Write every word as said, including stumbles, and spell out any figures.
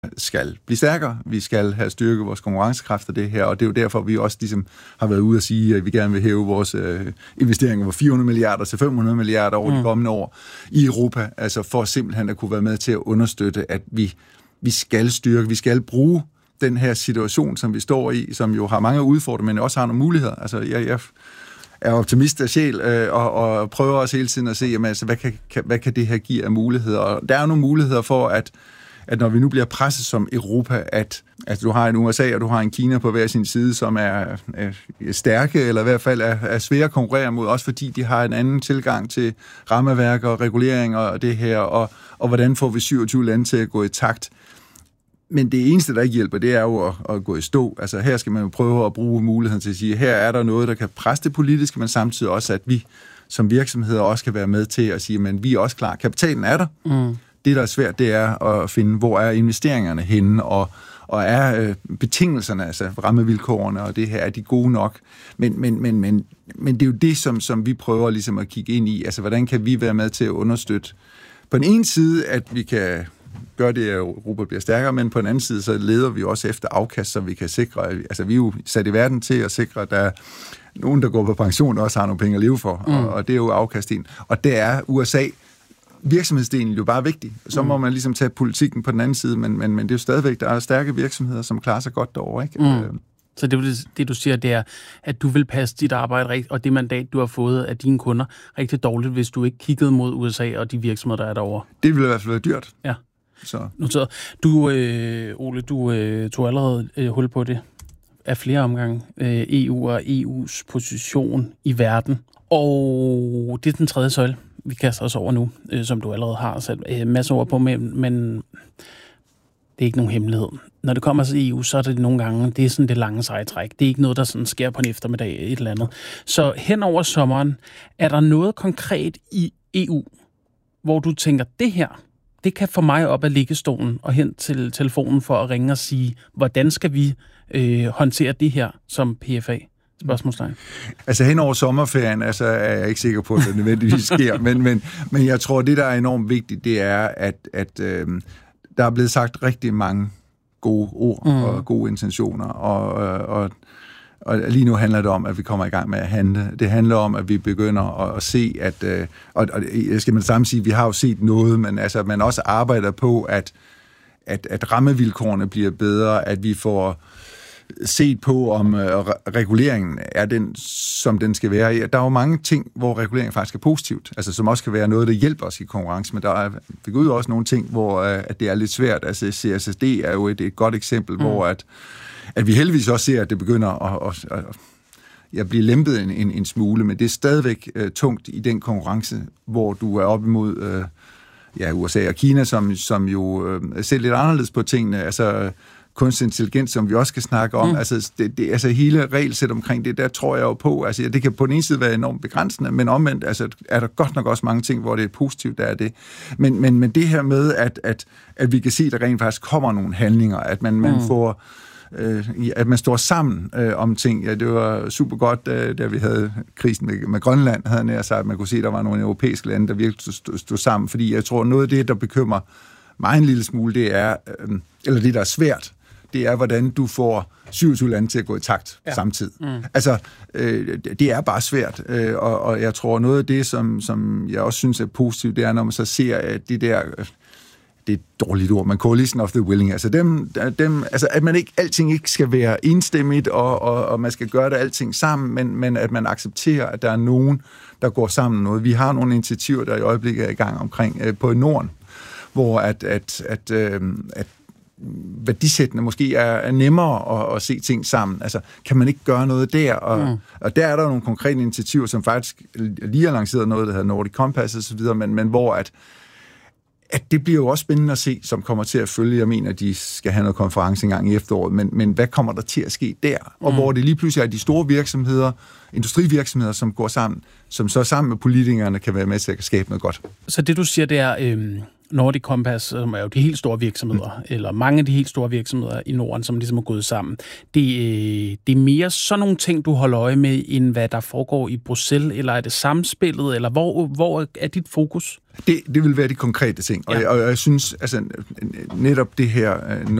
skal blive stærkere. Vi skal have styrket vores konkurrencekraft af det her, og det er jo derfor, vi også ligesom har været ude at sige, at vi gerne vil hæve vores øh, investeringer fra fire hundrede milliarder til fem hundrede milliarder over mm. de kommende år i Europa, altså for simpelthen at kunne være med til at understøtte, at vi, vi skal styrke, vi skal bruge den her situation, som vi står i, som jo har mange udfordringer, men også har nogle muligheder. Altså, jeg, jeg er optimist af sjæl, øh, og, og prøver også hele tiden at se, jamen, altså, hvad, kan, kan, hvad kan det her give af muligheder? Og der er nogle muligheder for, at at når vi nu bliver presset som Europa, at, at du har en U S A og du har en Kina på hver sin side, som er, er stærke, eller i hvert fald er, er svære at konkurrere mod, også fordi de har en anden tilgang til rammeværker og reguleringer og det her, og, og hvordan får vi syvogtyve lande til at gå i takt. Men det eneste, der ikke hjælper, det er jo at, at gå i stå. Altså her skal man jo prøve at bruge muligheden til at sige, her er der noget, der kan presse det politiske, men samtidig også, at vi som virksomheder også kan være med til at sige, men vi er også klar. Kapitalen er der. Mm. Det, der er svært, det er at finde, hvor er investeringerne henne, og, og er øh, betingelserne, altså rammevilkårene, og det her, er de gode nok? Men, men, men, men, men det er jo det, som, som vi prøver ligesom at kigge ind i. Altså, hvordan kan vi være med til at understøtte? På den ene side, at vi kan gøre det, at Europa bliver stærkere, men på den anden side, så leder vi også efter afkast, så vi kan sikre, altså vi er jo sat i verden til at sikre, at der er nogen, der går på pension, og også har nogle penge at leve for, mm. og, og det er jo afkastin. Og det er U S A, virksomhedsdelen jo bare vigtig. Så må man ligesom tage politikken på den anden side, men, men, men det er jo stadigvæk, der er stærke virksomheder, som klarer sig godt derovre, ikke? Mm. Så det, det, du siger, det er, at du vil passe dit arbejde rigtigt, og det mandat, du har fået af dine kunder, rigtig dårligt, hvis du ikke kiggede mod U S A og de virksomheder, der er derovre. Det ville i hvert fald være dyrt. Ja. Så. Noteret. Du, øh, Ole, du øh, tog allerede øh, hul på det af flere omgange. Øh, E U og E U's position i verden. Og det er den tredje søjle, vi kaster os over nu, øh, som du allerede har sat øh, masser ord på, men, men det er ikke nogen hemmelighed. Når det kommer til E U, så er det nogle gange, det er sådan det lange sejtræk. Det er ikke noget, der sådan sker på en eftermiddag, et eller andet. Så hen over sommeren, er der noget konkret i E U, hvor du tænker, det her, det kan få mig op af liggestolen og hen til telefonen for at ringe og sige, hvordan skal vi øh, håndtere det her som P F A? Spørgsmålstegn. Altså hen over sommerferien, altså er jeg ikke sikker på, at det nødvendigvis sker, men, men, men jeg tror, det der er enormt vigtigt, det er, at, at øh, der er blevet sagt rigtig mange gode ord mm. og gode intentioner, og, og, og lige nu handler det om, at vi kommer i gang med at handle. Det handler om, at vi begynder at, at se, at, øh, og, og jeg skal med det samme sige, at vi har jo set noget, men altså, at man også arbejder på, at, at, at rammevilkårene bliver bedre, at vi får set på, om øh, reguleringen er den, som den skal være. Der er jo mange ting, hvor reguleringen faktisk er positivt, altså som også kan være noget, der hjælper os i konkurrence, men der er vi går ud også nogle ting, hvor øh, at det er lidt svært. Altså C S S D er jo et, et godt eksempel, mm. hvor at, at vi heldigvis også ser, at det begynder at, at, at ja, blive lempet en, en, en smule, men det er stadigvæk øh, tungt i den konkurrence, hvor du er op imod øh, ja, U S A og Kina, som, som jo øh, ser lidt anderledes på tingene, altså kunstig intelligens, som vi også skal snakke om, mm. altså, det, det, altså hele regelsæt omkring det, der tror jeg jo på, altså det kan på den ene side være enormt begrænsende, men omvendt altså, er der godt nok også mange ting, hvor det er positivt, der er det. Men, men, men det her med, at, at, at vi kan se, at der rent faktisk kommer nogle handlinger, at man, man mm. får øh, at man står sammen øh, om ting. Ja, det var super godt, da, da vi havde krisen med, med Grønland, havde jeg sagt, at man kunne se, at der var nogle europæiske lande, der virkelig stod, stod sammen, fordi jeg tror, noget af det, der bekymrer mig en lille smule, det er, øh, eller det, der er svært, det er, hvordan du får syvogtyve lande til at gå i takt ja. samtidig. Mm. Altså, øh, det er bare svært, øh, og, og jeg tror, noget af det, som, som jeg også synes er positivt, det er, når man så ser, at de der, øh, det er et dårligt ord, men coalition of the willing, altså dem, dem altså at man ikke, alting ikke skal være enstemmigt, og, og, og man skal gøre det alting sammen, men, men at man accepterer, at der er nogen, der går sammen noget. Vi har nogle initiativer, der i øjeblikket er i gang omkring øh, på Norden, hvor at, at, at, øh, at værdisættende måske er, er nemmere at, at se ting sammen. Altså, kan man ikke gøre noget der? Og, mm. og der er der nogle konkrete initiativer, som faktisk lige har lanceret noget, der hedder Nordic Compass og så videre, men, men hvor at, at det bliver jo også spændende at se, som kommer til at følge. Jeg mener, at de skal have noget konference engang i efteråret, men, men hvad kommer der til at ske der? Og mm. hvor det lige pludselig er de store virksomheder, industrivirksomheder, som går sammen, som så sammen med politikerne kan være med til at skabe noget godt. Så det, du siger, det er, øh, Nordic Compass, som er jo de helt store virksomheder, mm. eller mange af de helt store virksomheder i Norden, som ligesom er gået sammen. Det, det er mere sådan nogle ting, du holder øje med, end hvad der foregår i Bruxelles, eller er det samspillet, eller hvor, hvor er dit fokus? Det, det vil være de konkrete ting, og, ja. og, og jeg synes, altså netop det her